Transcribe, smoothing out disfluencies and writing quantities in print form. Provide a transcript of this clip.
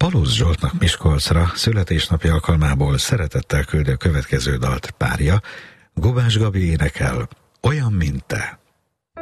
Palusz Zsoltnak Miskolcra születésnapi alkalmából szeretettel küldi a következő dalt párja. Gubás Gabi énekel, Olyan, mint te.